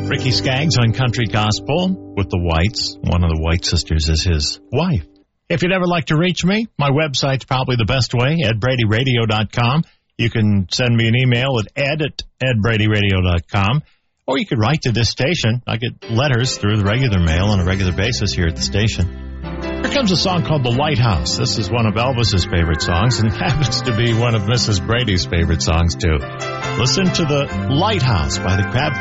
Ricky Skaggs on Country Gospel with the Whites. One of the White sisters is his wife. If you'd ever like to reach me, my website's probably the best way, edbradyradio.com. You can send me an email at ed@edbradyradio.com, or you could write to this station. I get letters through the regular mail on a regular basis here at the station. Here comes a song called The Lighthouse. This is one of Elvis's favorite songs and happens to be one of Mrs. Brady's favorite songs, too. Listen to The Lighthouse by the Crab